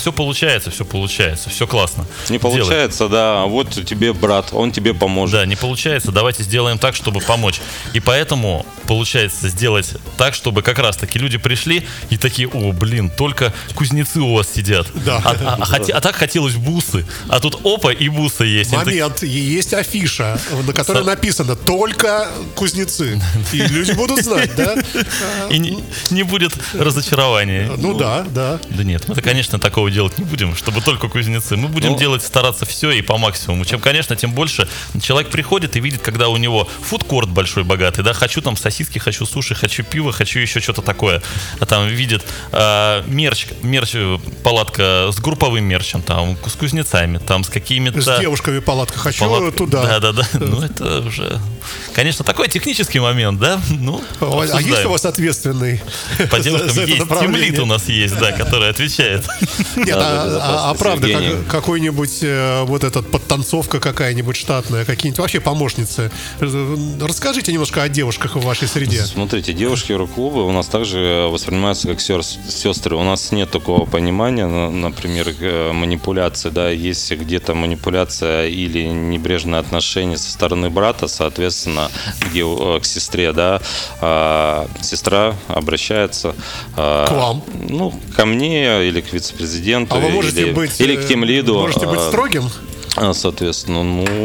все получается, все классно. Не получается, да, вот тебе брат, он тебе поможет. Да, не получается, давайте сделаем так, чтобы помочь. И поэтому получается сделать так, чтобы как раз-таки люди пришли и такие: о, блин, только кузнецы у вас сидят. Да. А так хотелось бусы, а тут опа, и бусы есть. Момент, есть афиша, на которой написано «Только кузнецы». И люди будут знать, да? И не будет разочарования. Ну да. Да нет, мы-то, конечно, такого делать не будем, чтобы только кузнецы. Мы будем делать, стараться все и по максимуму. Чем, конечно, тем больше человек приходит и видит, когда у него фудкорт большой, богатый, да, хочу там сосиски, хочу суши, хочу пиво, хочу еще что-то такое. А там видит мерч, палатка с групповым мерчем, там, с кузнецами, там, с какими-то... С девушками палатка, хочу туда. Да. Ну, это уже... Конечно, такой технический момент, да? Ну, а есть у вас ответственный по девушкам за это есть. направление? Тимлид у нас есть, да, который отвечает. Нет, правда, какой-нибудь вот этот подтанцовка какая-нибудь штатная, какие-нибудь вообще помощницы. Расскажите немножко о девушках в вашей среде. Смотрите, девушки рок-клуба у нас также воспринимаются как сестры. У нас нет такого понимания, например, манипуляции, да, есть где-то манипуляция или небрежное отношение со стороны брата, соответственно, к сестре, да, сестра обращается к вам? Ну, ко мне или к вице-президенту, вы можете быть, или к тимлиду. Можете быть строгим? Соответственно,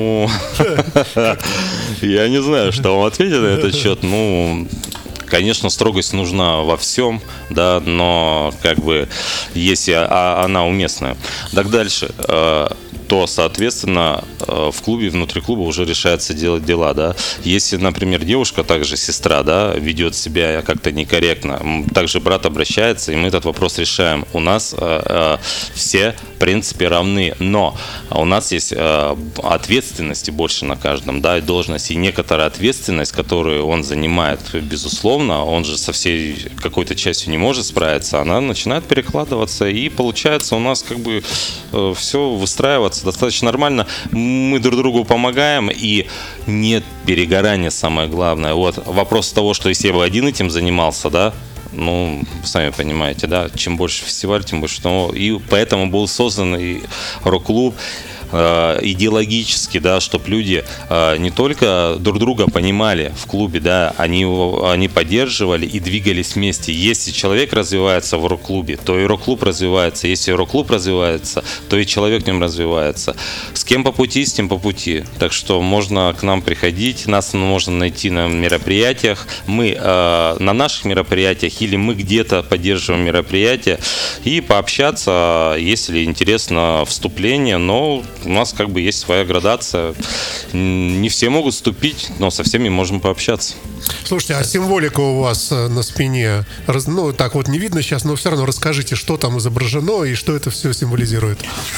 я не знаю, что вам ответить на этот счет. Конечно, строгость нужна во всем, да, но как бы если она уместная. Так дальше, то, соответственно, в клубе, внутри клуба уже решается делать дела, да. Если, например, девушка, также сестра, да, ведет себя как-то некорректно, также брат обращается, и мы этот вопрос решаем. У нас все, в принципе, равны, но у нас есть ответственности больше на каждом, да, и должность, и некоторая ответственность, которую он занимает, безусловно, он же со всей какой-то частью не может справиться, она начинает перекладываться, и получается у нас как бы все выстраивается достаточно нормально. Мы друг другу помогаем, и нет перегорания, самое главное. Вот вопрос того, что если я бы один этим занимался, да, ну, сами понимаете, да, чем больше фестиваль, тем больше того. И поэтому был создан и рок-клуб идеологически, да, чтобы люди не только друг друга понимали в клубе, да, они поддерживали и двигались вместе. Если человек развивается в рок-клубе, то и рок-клуб развивается. Если рок-клуб развивается, то и человек в нем развивается. С кем по пути, с тем по пути. Так что можно к нам приходить, нас можно найти на мероприятиях. Мы на наших мероприятиях или мы где-то поддерживаем мероприятия и пообщаться, если интересно вступление, но у нас как бы есть своя градация. Не все могут вступить, но со всеми можем пообщаться. Слушайте, а символика у вас на спине, ну, так вот не видно сейчас, но все равно расскажите, что там изображено и что это все символизирует.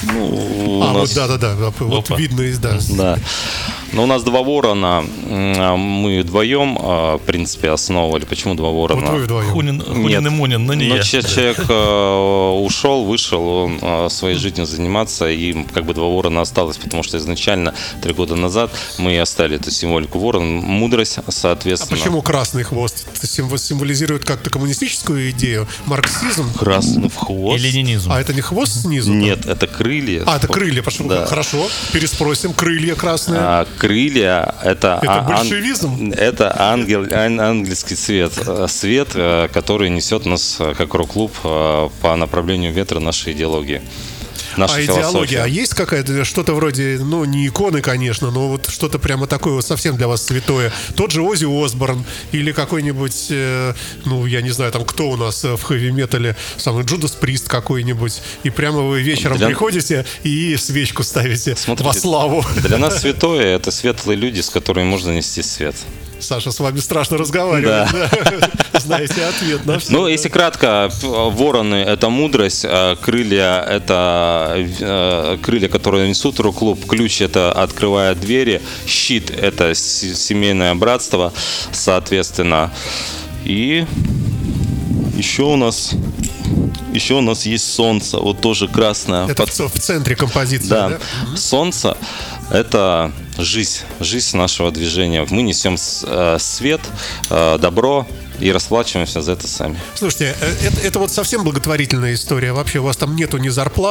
Вот да, вот видно, да. Да. Но у нас два ворона, мы вдвоем, в принципе, основывали. Почему два ворона? Вот вы вдвоем. Хунин и Мунин, но не я. Человек ушел, вышел, он своей жизнью заниматься, и как бы два ворона осталось, потому что изначально 3 года назад мы оставили эту символику ворон, мудрость, соответственно. А почему красный хвост? Это символизирует как-то коммунистическую идею, марксизм? Красный хвост. И ленинизм. А это не хвост снизу? Нет, это крылья. Это крылья, почему? Да. Хорошо, переспросим, крылья красные. Крылья это большевизм? Это ангельский свет, который несет нас как рок-клуб по направлению ветра нашей идеологии. Идеология, а есть какая-то, что-то вроде, ну, не иконы, конечно, но вот что-то прямо такое вот совсем для вас святое? Тот же Оззи Осборн или какой-нибудь, ну, я не знаю, там, кто у нас в хэви-метале, самый Джудас Прист какой-нибудь, и прямо вы вечером приходите и свечку ставите. Смотрите, во славу. Для нас святое — это светлые люди, с которыми можно нести свет. Саша, с вами страшно разговаривать. Да. Знаете ответ на все. Ну, если кратко, вороны — это мудрость, крылья — это крылья, которые несут рок-клуб, ключ — это открывает двери, щит — это семейное братство, соответственно. И еще у нас есть солнце, вот тоже красное. Это в центре композиции, да? Солнце — это жизнь нашего движения. Мы несем свет, добро и расплачиваемся за это сами. Слушайте, это вот совсем благотворительная история. Вообще у вас там нету ни зарплаты,